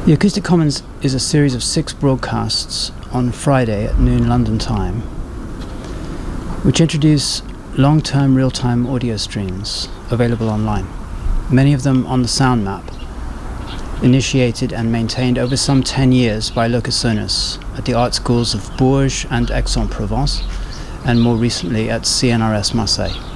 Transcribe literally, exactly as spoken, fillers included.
The Acoustic Commons is a series of six broadcasts on Friday at noon London time, which introduce long-term real-time audio streams available online, many of them on the SoundMap, initiated and maintained over some ten years by Locasonos at the art schools of Bourges and Aix-en-Provence, and more recently at C N R S Marseille.